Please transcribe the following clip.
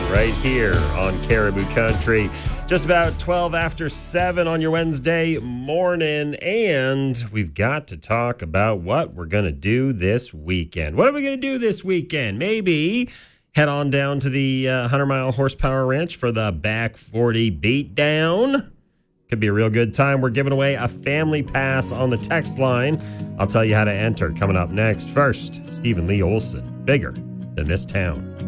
right here on Caribou Country. Just about 12 after 7 on your Wednesday morning, and we've got to talk about what we're going to do this weekend. What are we going to do this weekend? Maybe head on down to the 100 Mile Horsepower Ranch for the Back 40 Beatdown. Could be a real good time. We're giving away a family pass on the text line. I'll tell you how to enter coming up next. First, Stephen Lee Olson, Bigger Than This Town.